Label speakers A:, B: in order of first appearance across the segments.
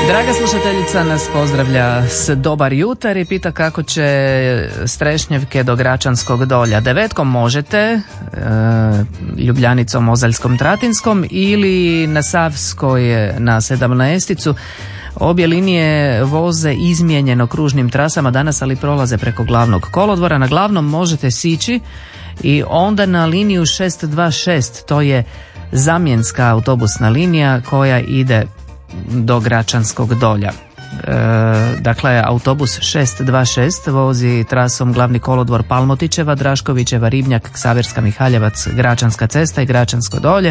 A: Draga slušateljica nas pozdravlja s dobar jutar i pita kako će Strešnjevke do Gračanskog dolja. Devetkom možete, Ljubljanicom, Ozaljskom, Tratinskom ili na Savskoj na 17. Obje linije voze izmijenjeno kružnim trasama danas, ali prolaze preko glavnog kolodvora. Na glavnom možete sići i onda na liniju 626, to je zamjenska autobusna linija koja ide do Gračanskog dolja. Dakle, autobus 626 vozi trasom glavni kolodvor Palmotićeva, Draškovićeva, Ribnjak, Ksaverska, Mihaljevac, Gračanska cesta i Gračansko dolje.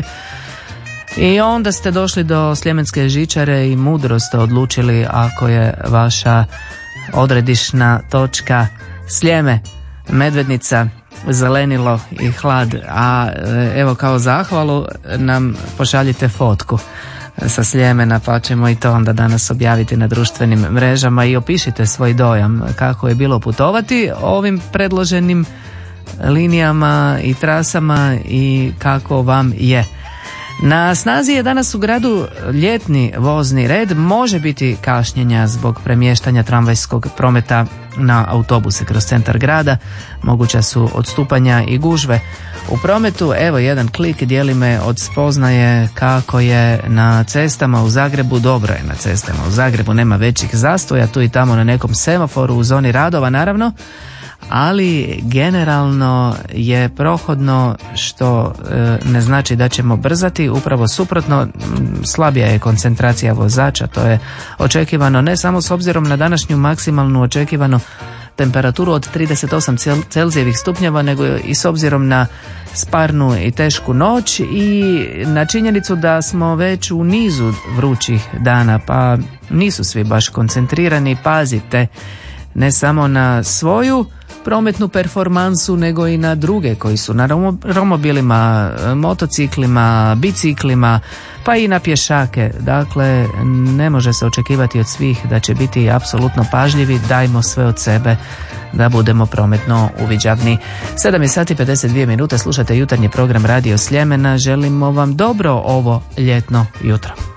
A: I onda ste došli do Sljemenske žičare i mudro ste odlučili ako je vaša odredišna točka Sljeme, Medvednica, zelenilo i hlad. A evo, kao zahvalu nam pošaljite fotku sa Sljemena, pa ćemo i to onda danas objaviti na društvenim mrežama i opišite svoj dojam kako je bilo putovati ovim predloženim linijama i trasama i kako vam je. Na snazi je danas u gradu ljetni vozni red, može biti kašnjenja zbog premještanja tramvajskog prometa na autobuse kroz centar grada, moguća su odstupanja i gužve u prometu. Evo, jedan klik dijeli me od spoznaje kako je na cestama u Zagrebu. Dobro je na cestama u Zagrebu, nema većih zastoja, tu i tamo na nekom semaforu u zoni radova naravno, ali generalno je prohodno, što ne znači da ćemo brzati, upravo suprotno, slabija je koncentracija vozača, to je očekivano ne samo s obzirom na današnju maksimalnu očekivanu temperaturu od 38 Celzijevih stupnjeva, nego i s obzirom na sparnu i tešku noć i na činjenicu da smo već u nizu vrućih dana, pa nisu svi baš koncentrirani. Pazite ne samo na svoju prometnu performansu, nego i na druge koji su na romobilima, motociklima, biciklima, pa i na pješake. Dakle, ne može se očekivati od svih da će biti apsolutno pažljivi. Dajmo sve od sebe da budemo prometno uviđavni. 7:52, slušate jutarnji program Radio Sljemena. Želimo vam dobro ovo ljetno jutro.